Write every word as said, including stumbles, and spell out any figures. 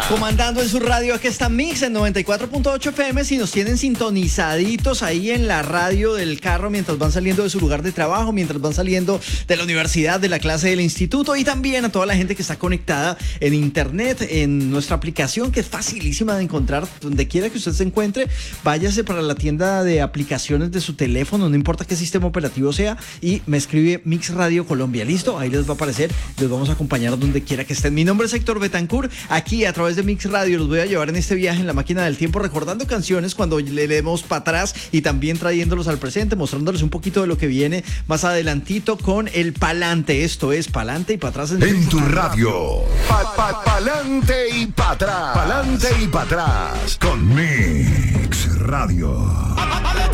Comandando en su radio, aquí está Mix en noventa y cuatro punto ocho F M. Si nos tienen sintonizaditos ahí en la radio del carro mientras van saliendo de su lugar de trabajo, mientras van saliendo de la universidad, de la clase del instituto, y también a toda la gente que está conectada en internet, en nuestra aplicación que es facilísima de encontrar donde quiera que usted se encuentre. Váyase para la tienda de aplicaciones de su teléfono, no importa qué sistema operativo sea, y me escribe Mix Radio Colombia. Listo, ahí les va a aparecer, les vamos a acompañar donde quiera que estén. Mi nombre es Héctor Betancourt, aquí a través de Mix Radio los voy a llevar en este viaje en la máquina del tiempo, recordando canciones cuando le demos para atrás y también trayéndolos al presente, mostrándoles un poquito de lo que viene más adelantito con el Palante. Esto es Palante y para atrás en, en tu radio. Pa, pa, Palante y para atrás. Palante y para atrás con Mix Radio.